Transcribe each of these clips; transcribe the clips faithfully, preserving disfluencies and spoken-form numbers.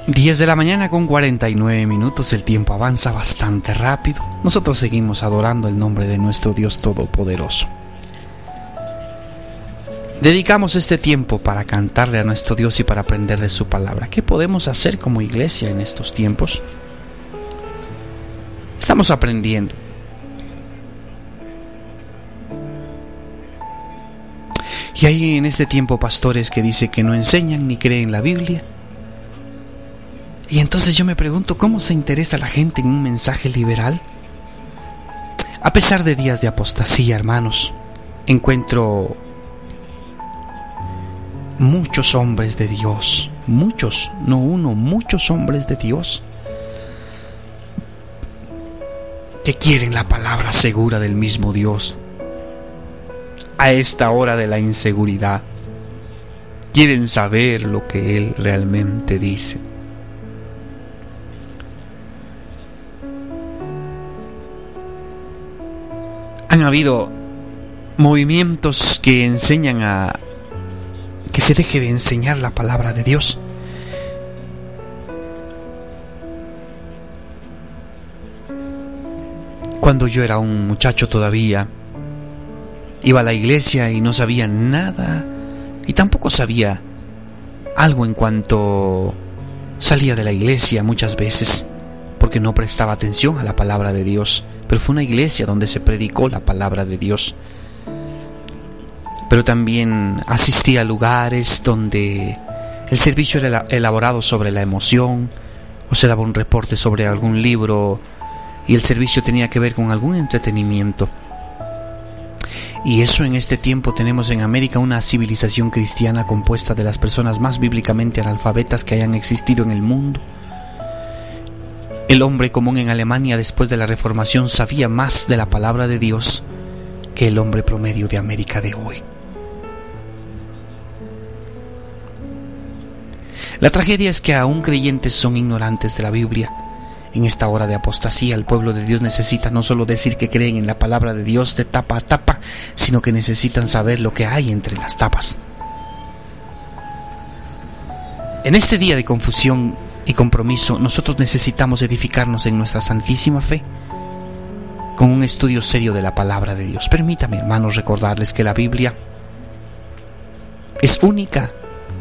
diez de la mañana con cuarenta y nueve minutos, el tiempo avanza bastante rápido. Nosotros seguimos adorando el nombre de nuestro Dios Todopoderoso. Dedicamos este tiempo para cantarle a nuestro Dios y para aprender de su palabra. ¿Qué podemos hacer como iglesia en estos tiempos? Estamos aprendiendo. Y hay en este tiempo pastores que dicen que no enseñan ni creen la Biblia. Y entonces yo me pregunto, ¿cómo se interesa la gente en un mensaje liberal? A pesar de días de apostasía, hermanos, encuentro muchos hombres de Dios, muchos, no uno, muchos hombres de Dios que quieren la palabra segura del mismo Dios. A esta hora de la inseguridad, quieren saber lo que Él realmente dice. Han habido movimientos que enseñan a que se deje de enseñar la palabra de Dios. Cuando yo era un muchacho todavía, iba a la iglesia y no sabía nada, y tampoco sabía algo en cuanto salía de la iglesia muchas veces, porque no prestaba atención a la palabra de Dios. Pero fue una iglesia donde se predicó la palabra de Dios. Pero también asistí a lugares donde el servicio era elaborado sobre la emoción, o se daba un reporte sobre algún libro, y el servicio tenía que ver con algún entretenimiento. Y eso en este tiempo tenemos en América una civilización cristiana compuesta de las personas más bíblicamente analfabetas que hayan existido en el mundo. El hombre común en Alemania después de la Reformación sabía más de la palabra de Dios que el hombre promedio de América de hoy. La tragedia es que aún creyentes son ignorantes de la Biblia. En esta hora de apostasía, el pueblo de Dios necesita no solo decir que creen en la palabra de Dios de tapa a tapa, sino que necesitan saber lo que hay entre las tapas. En este día de confusión y compromiso, nosotros necesitamos edificarnos en nuestra santísima fe con un estudio serio de la palabra de Dios. Permítame, hermanos, recordarles que la Biblia es única.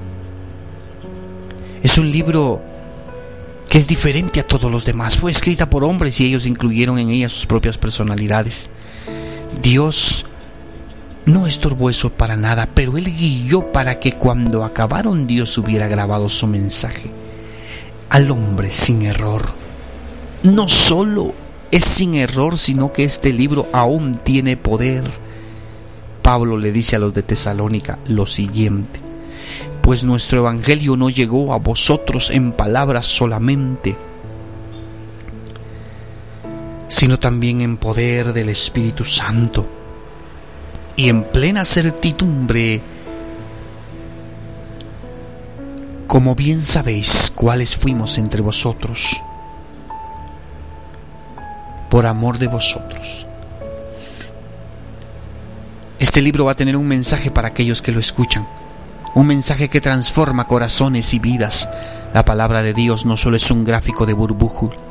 Es un libro que es diferente a todos los demás. Fue escrita por hombres y ellos incluyeron en ella sus propias personalidades. Dios no estorbó eso para nada, pero Él guió para que cuando acabaron Dios hubiera grabado su mensaje al hombre sin error. No solo es sin error, sino que este libro aún tiene poder. Pablo le dice a los de Tesalónica lo siguiente: pues nuestro evangelio no llegó a vosotros en palabras solamente, sino también en poder del Espíritu Santo y en plena certidumbre, como bien sabéis cuáles fuimos entre vosotros, por amor de vosotros. Este libro va a tener un mensaje para aquellos que lo escuchan, un mensaje que transforma corazones y vidas. La palabra de Dios no solo es un gráfico de burbujo,